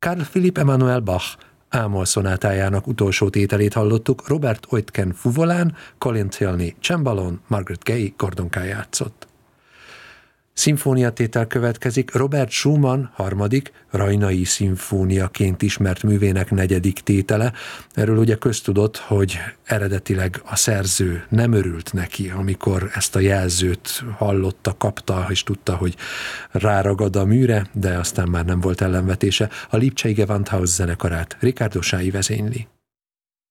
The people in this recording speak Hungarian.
Carl Philipp Emanuel Bach Ámol szonátájának utolsó tételét hallottuk, Robert Oitken fuvolán, Colin Tilney csembalon, Margaret Gay kordonká játszott. Szimfóniatétel következik, Robert Schumann harmadik, Rajnai szimfóniaként ismert művének negyedik tétele. Erről ugye köztudott, hogy eredetileg a szerző nem örült neki, amikor ezt a jelzőt hallotta, kapta, és tudta, hogy ráragad a műre, de aztán már nem volt ellenvetése. A Lipcsei Gewandhaus zenekarát Ricardo Sái vezényli.